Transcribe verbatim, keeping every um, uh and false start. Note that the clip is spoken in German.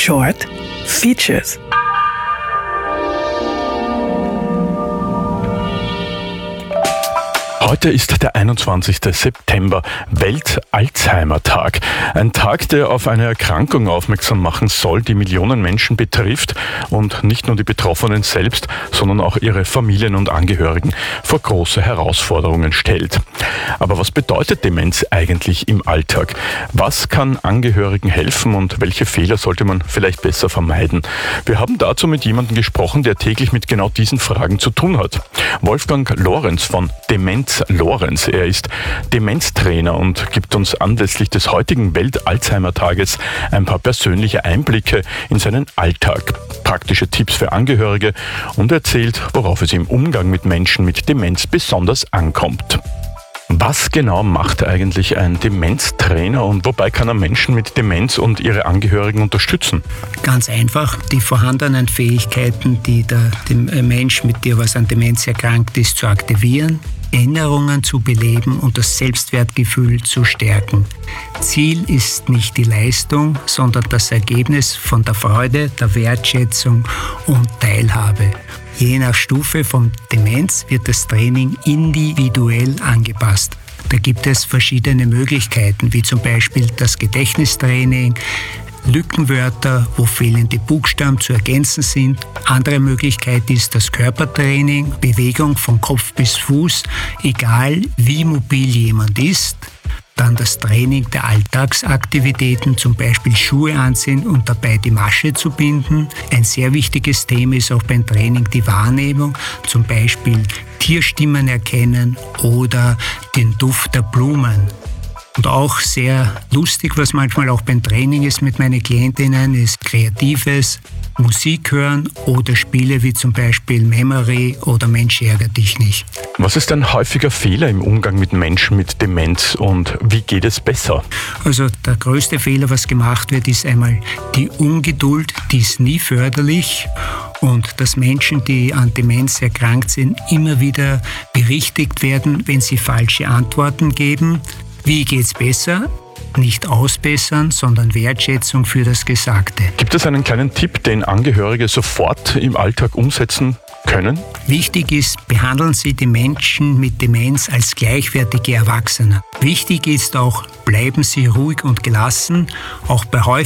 Short Features. Heute ist der einundzwanzigste September, Welt-Alzheimer-Tag. Ein Tag, der auf eine Erkrankung aufmerksam machen soll, die Millionen Menschen betrifft und nicht nur die Betroffenen selbst, sondern auch ihre Familien und Angehörigen vor große Herausforderungen stellt. Aber was bedeutet Demenz eigentlich im Alltag? Was kann Angehörigen helfen und welche Fehler sollte man vielleicht besser vermeiden? Wir haben dazu mit jemandem gesprochen, der täglich mit genau diesen Fragen zu tun hat. Wolfgang Lorenz von Demenz Lorenz. Er ist Demenztrainer und gibt uns anlässlich des heutigen Welt-Alzheimer-Tages ein paar persönliche Einblicke in seinen Alltag, praktische Tipps für Angehörige und erzählt, worauf es im Umgang mit Menschen mit Demenz besonders ankommt. Was genau macht eigentlich ein Demenztrainer und wobei kann er Menschen mit Demenz und ihre Angehörigen unterstützen? Ganz einfach, die vorhandenen Fähigkeiten, die der, der Mensch, mit der was an Demenz erkrankt ist, zu aktivieren, Erinnerungen zu beleben und das Selbstwertgefühl zu stärken. Ziel ist nicht die Leistung, sondern das Ergebnis von der Freude, der Wertschätzung und Teilhabe. Je nach Stufe von Demenz wird das Training individuell angepasst. Da gibt es verschiedene Möglichkeiten, wie zum Beispiel das Gedächtnistraining, Lückenwörter, wo fehlende Buchstaben zu ergänzen sind. Andere Möglichkeit ist das Körpertraining, Bewegung von Kopf bis Fuß, egal wie mobil jemand ist. Dann das Training der Alltagsaktivitäten, zum Beispiel Schuhe anziehen und dabei die Masche zu binden. Ein sehr wichtiges Thema ist auch beim Training die Wahrnehmung, zum Beispiel Tierstimmen erkennen oder den Duft der Blumen. Und auch sehr lustig, was manchmal auch beim Training ist mit meinen Klientinnen, ist kreatives Musik hören oder Spiele wie zum Beispiel Memory oder Mensch ärger dich nicht. Was ist ein häufiger Fehler im Umgang mit Menschen mit Demenz und wie geht es besser? Also der größte Fehler, was gemacht wird, ist einmal die Ungeduld, die ist nie förderlich. Und dass Menschen, die an Demenz erkrankt sind, immer wieder berichtigt werden, wenn sie falsche Antworten geben. Wie geht's besser? Nicht ausbessern, sondern Wertschätzung für das Gesagte. Gibt es einen kleinen Tipp, den Angehörige sofort im Alltag umsetzen können? Wichtig ist, behandeln Sie die Menschen mit Demenz als gleichwertige Erwachsene. Wichtig ist auch, bleiben Sie ruhig und gelassen. Auch bei